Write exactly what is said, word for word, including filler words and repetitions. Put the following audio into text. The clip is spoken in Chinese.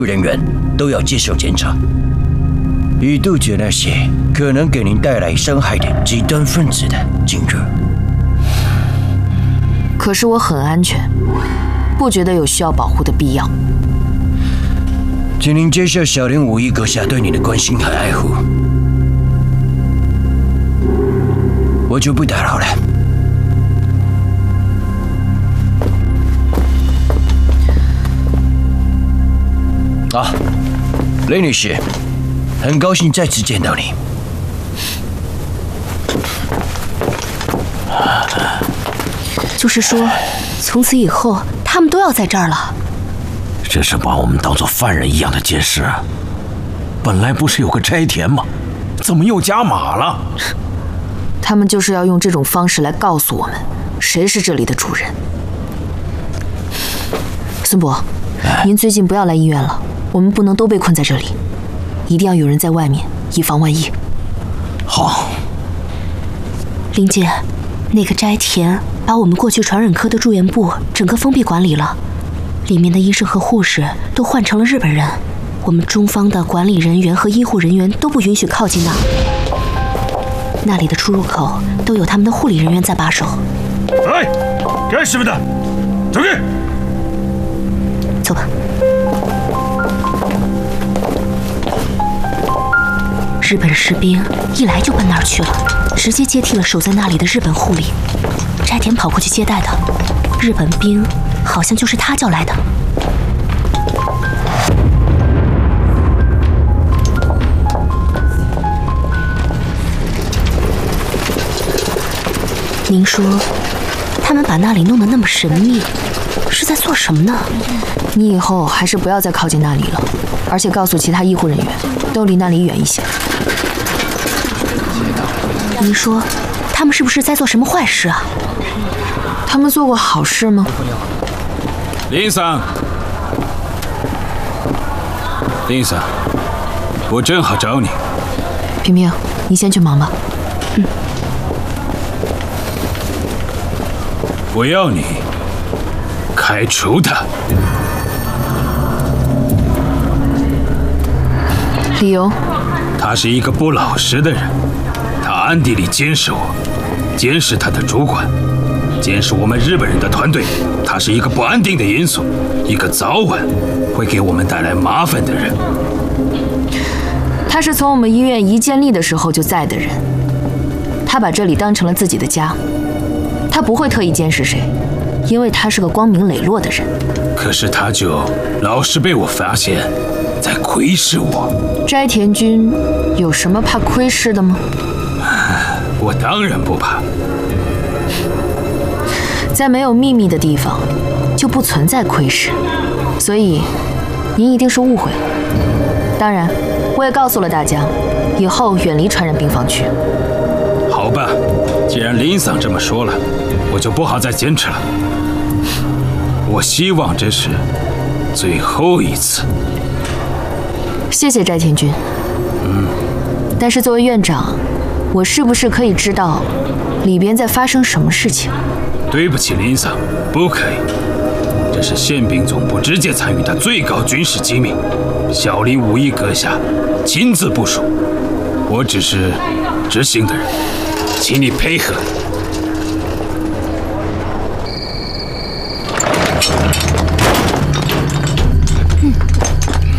人员都要接受检查，以杜绝那些可能给您带来伤害的极端分子的进入。 可是我很安全，不觉得有需要保护的必要。 请您接受小林武一阁下对你的关心和爱护，我就不打扰了。啊，雷女士，很高兴再次见到你。 就是说，从此以后，他们都要在这儿了。 这是把我们当作犯人一样的监视。本来不是有个斋田吗？怎么又加码了？ 他们就是要用这种方式来告诉我们，谁是这里的主人。孙伯，您最近不要来医院了，我们不能都被困在这里，一定要有人在外面，以防万一。 好。 林姐，那个斋田把我们过去传染科的住院部整个封闭管理了，里面的医生和护士都换成了日本人，我们中方的管理人员和医护人员都不允许靠近那儿。那里的出入口都有他们的护理人员在把守。 哎，干什么的？走开！ 走吧。日本士兵一来就奔那儿去了，直接接替了守在那里的日本护理。斋田跑过去接待的，日本兵好像就是他叫来的。您说，他们把那里弄得那么神秘，是在做什么呢？ 你以后还是不要再靠近那里了，而且告诉其他医护人员，都离那里远一些。 您说，他们是不是在做什么坏事啊？ 他们做过好事吗？ 林桑，林桑，我正好找你。 平平，你先去忙吧。 嗯。 我要你开除他。 理由？ 他是一个不老实的人，他暗地里监视我，监视他的主管，监视我们日本人的团队。他是一个不安定的因素，一个早晚会给我们带来麻烦的人。 他是从我们医院一建立的时候就在的人，他把这里当成了自己的家。他不会特意监视谁，因为他是个光明磊落的人。 可是他就老是被我发现，在窥视我。 斋田君有什么怕窥视的吗？ 我当然不怕。 在没有秘密的地方，就不存在窥视，所以您一定是误会了。当然，我也告诉了大家，以后远离传染病房区。 好吧，既然林桑这么说了，我就不好再坚持了。我希望这是最后一次。 谢谢斋田君。 嗯。 但是作为院长，我是不是可以知道里边在发生什么事情？ 对不起，林桑，不可以。这是宪兵总部直接参与的最高军事机密，小林武一阁下亲自部署，我只是执行的人，请你配合。